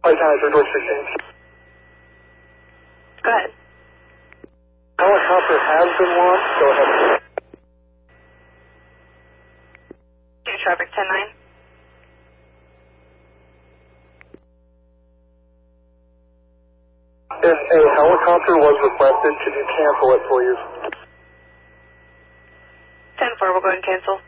County 3416. Go ahead. Helicopter has been launched. Go ahead. Traffic 10-9. If a helicopter was requested, could you cancel it, please? 10-4, we'll go ahead and cancel.